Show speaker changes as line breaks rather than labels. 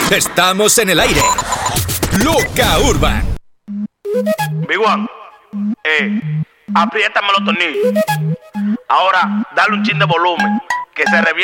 Estamos en el aire. Loca Urban.
Big One, apriétame los tornillos. Ahora, dale un chin de volumen, que se reviente.